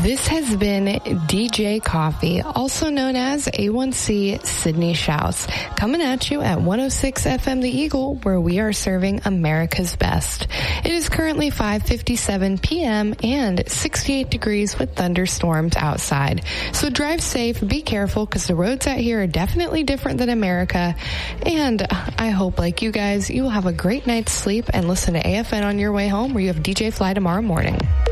This has been DJ Coffee, also known as A1C Sydney Shouse, coming at you at 106 FM The Eagle, where we are serving America's best. It is currently 5:57 p.m. and 68 degrees with thunderstorms outside. So drive safe, be careful, because the roads out here are definitely different than America. And I hope, like you guys, you will have a great night's sleep and listen to AFN on your way home, where you have DJ Fly tomorrow morning.